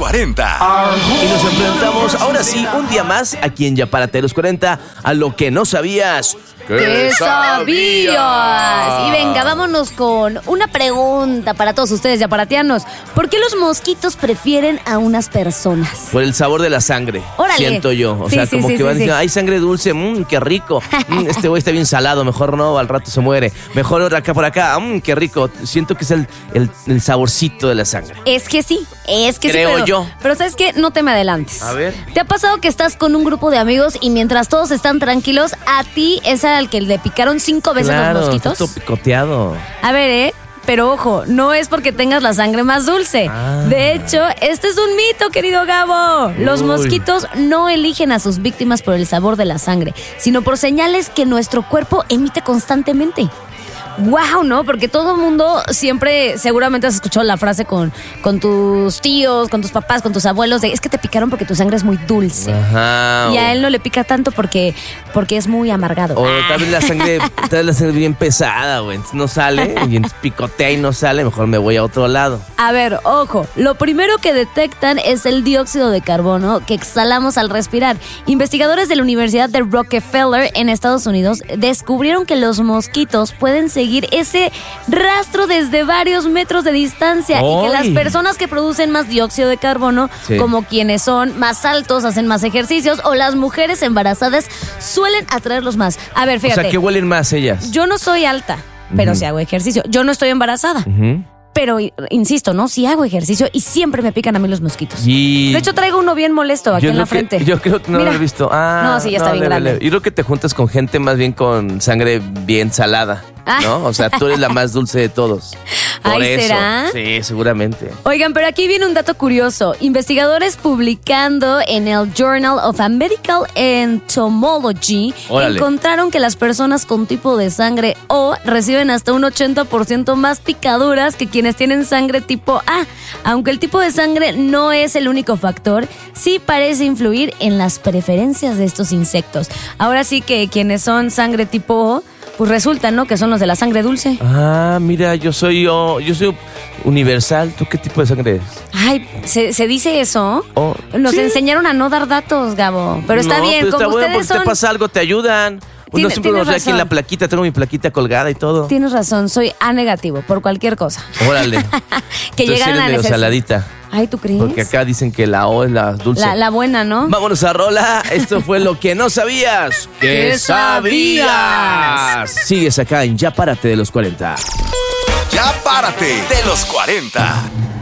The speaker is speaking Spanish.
40. Y nos enfrentamos ahora sí, un día más, aquí en Ya Párate de los 40, a lo que no sabías. ¿Qué sabías? Y venga, vámonos con una pregunta para todos ustedes yaparatianos. ¿Por qué los mosquitos prefieren a unas personas? Por el sabor de la sangre, Órale. siento yo. O sea, como que van diciendo, ay, sangre dulce, qué rico. Este güey está bien salado, mejor no, al rato se muere. Mejor acá por acá, qué rico. Siento que es el saborcito de la sangre. Es que sí, Creo yo. Pero ¿sabes qué? No te me adelantes. A ver. ¿Te ha pasado que estás con un grupo de amigos y mientras todos están tranquilos, a ti es al que le picaron 5 veces Claro, los mosquitos? está todo picoteado. A ver, pero ojo, no es porque tengas la sangre más dulce. De hecho, este es un mito, querido Gabo. Los mosquitos no eligen a sus víctimas por el sabor de la sangre, sino por señales que nuestro cuerpo emite constantemente. Wow, ¿no? Porque todo el mundo siempre, seguramente has escuchado la frase con tus tíos, con tus papás, con tus abuelos, de es que te picaron porque tu sangre es muy dulce. Ajá. Y a él no le pica tanto porque es muy amargado. O tal vez la sangre bien pesada, güey. Entonces no sale, y entonces picotea y no sale, mejor me voy a otro lado. A ver, ojo, lo primero que detectan es el dióxido de carbono que exhalamos al respirar. Investigadores de la Universidad de Rockefeller en Estados Unidos descubrieron que los mosquitos pueden seguir ese rastro desde varios metros de distancia. ¡Ay! Y que las personas que producen más dióxido de carbono, Sí. como quienes son más altos, hacen más ejercicios, o las mujeres embarazadas, suelen atraerlos más. A ver, O fíjate. sea, ¿qué huelen más ellas? Yo no soy alta, pero sí hago ejercicio. Yo no estoy embarazada. Pero, insisto, ¿no? Sí hago ejercicio y siempre me pican a mí los mosquitos. Y De hecho, traigo uno bien molesto aquí en la frente. Yo creo que no Mira. lo he visto. No, sí, ya está bien grande. Yo creo que te juntas con gente más bien con sangre bien salada, ¿no? O sea, tú eres la más dulce de todos. Por Ay, eso. ¿será? Sí, seguramente. Oigan, pero aquí viene un dato curioso. Investigadores publicando en el Journal of Medical Entomology Órale. encontraron que las personas con tipo de sangre O reciben hasta un 80% más picaduras que quienes tienen sangre tipo A. Aunque el tipo de sangre no es el único factor, sí parece influir en las preferencias de estos insectos. Ahora sí que quienes son sangre tipo O, pues resulta, ¿no? Que son los de la sangre dulce. Ah, mira, yo soy universal. ¿Tú qué tipo de sangre eres? Ay, ¿se dice eso? Oh, Nos sí. enseñaron a no dar datos, Gabo. Pero está No, bien, pero está como bueno ustedes porque son... te pasa algo, te ayudan. Uno siempre nos ve aquí en la razón. plaquita, tengo mi plaquita colgada y todo. Tienes razón, soy A negativo por cualquier cosa. Órale. Que Entonces llegaran eres a medio necesidad. saladita. Ay, ¿tú crees? Porque acá dicen que la O es la dulce. La buena, ¿no? Vámonos a rola. Esto fue lo que no sabías. ¿Qué sabías? Sigues acá en Ya Párate de los 40. Ya Párate de los 40.